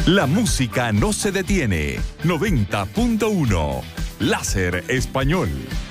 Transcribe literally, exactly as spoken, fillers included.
La música no se detiene. noventa punto uno. Láser Español.